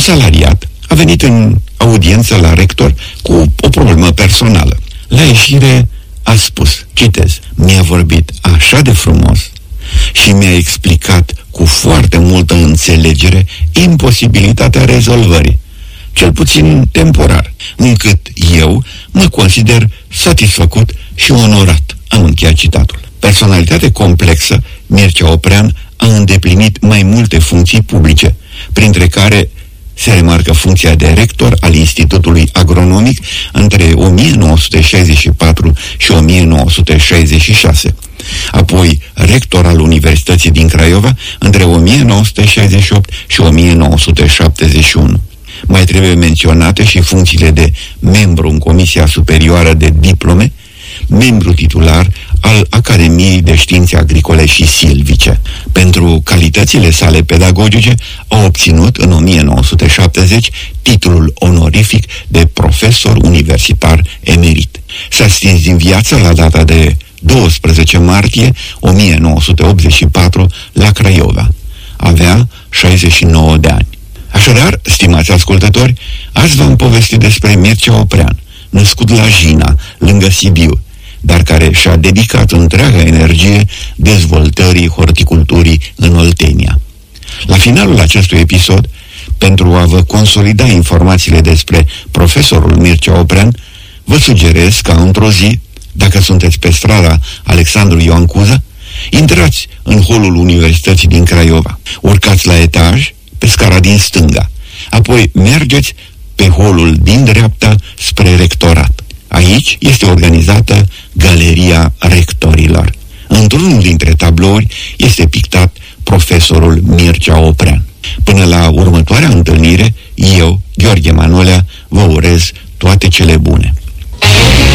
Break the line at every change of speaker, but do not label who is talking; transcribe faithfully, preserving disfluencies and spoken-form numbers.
salariat a venit în audiență la rector cu o problemă personală. La ieșire a spus, citez, mi-a vorbit așa de frumos și mi-a explicat cu foarte multă înțelegere imposibilitatea rezolvării, cel puțin temporar, încât eu mă consider satisfăcut și onorat. Am încheiat citatul. Personalitate complexă, Mircea Oprean a îndeplinit mai multe funcții publice, printre care se remarcă funcția de rector al Institutului Agronomic între o mie nouă sute șaizeci și patru și o mie nouă sute șaizeci și șase, apoi rector al Universității din Craiova între o mie nouă sute șaizeci și opt și o mie nouă sute șaptezeci și unu. Mai trebuie menționate și funcțiile de membru în Comisia Superioară de Diplome, membru titular al Academiei de Științe Agricole și Silvice. Pentru calitățile sale pedagogice a obținut în o mie nouă sute șaptezeci titlul onorific de profesor universitar emerit. S-a stins din viață la data de doisprezece martie o mie nouă sute optzeci și patru la Craiova. Avea șaizeci și nouă de ani. Așadar, stimați ascultători, azi v-am povestit despre Mircea Oprean, născut la Jina, lângă Sibiu, dar care și-a dedicat întreaga energie dezvoltării horticulturii în Oltenia. La finalul acestui episod, pentru a vă consolida informațiile despre profesorul Mircea Oprean, vă sugerez ca într-o zi, dacă sunteți pe strada Alexandru Ioan Cuza, intrați în holul Universității din Craiova, urcați la etaj, pe scara din stânga, apoi mergeți pe holul din dreapta spre rectorat. Aici este organizată Galeria Rectorilor. Într-unul dintre tablouri este pictat profesorul Mircea Oprean. Până la următoarea întâlnire, eu, Gheorghe Manolea, vă urez toate cele bune.